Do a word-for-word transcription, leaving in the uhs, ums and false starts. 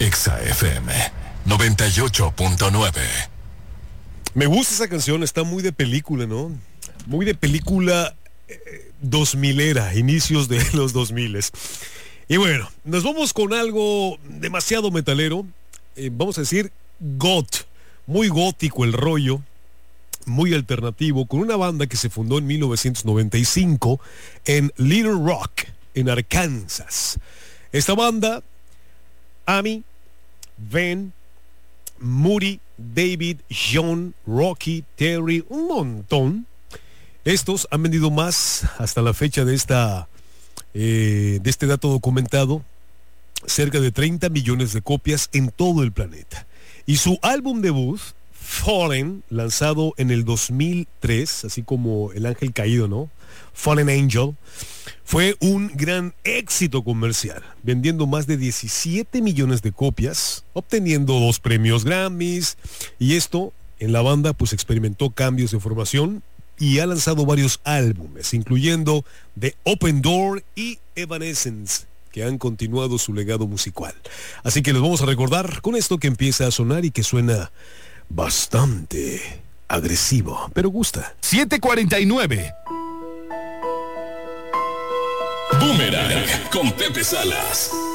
Exa F M noventa y ocho punto nueve. Me gusta esa canción, está muy de película, ¿no? Muy de película eh, dos milera, inicios de los dos miles. Y bueno, nos vamos con algo demasiado metalero, eh, vamos a decir goth, muy gótico el rollo, muy alternativo, con una banda que se fundó en mil novecientos noventa y cinco en Little Rock, en Arkansas. Esta banda, Amy, Ben, Moody, David, John, Rocky, Terry, un montón. Estos han vendido más hasta la fecha de esta eh, de este dato documentado, cerca de treinta millones de copias en todo el planeta. Y su álbum debut, Fallen, lanzado en el dos mil tres, así como El Ángel Caído, ¿no? Fallen Angel, fue un gran éxito comercial, vendiendo más de diecisiete millones de copias, obteniendo dos premios Grammys, y esto en la banda pues experimentó cambios de formación y ha lanzado varios álbumes, incluyendo The Open Door y Evanescence, que han continuado su legado musical. Así que les vamos a recordar con esto que empieza a sonar y que suena bastante agresivo, pero gusta. siete cuarenta y nueve. Boomerang con Pepe Salas.